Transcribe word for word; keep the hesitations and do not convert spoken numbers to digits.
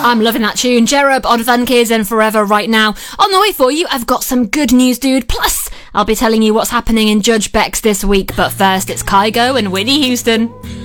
I'm loving that tune. Jerub on Fun Kids and Forever right now. On the way for you, I've got some good news, dude. Plus, I'll be telling you what's happening in Judge Beck's this week. But first, it's Kygo and Whitney Houston.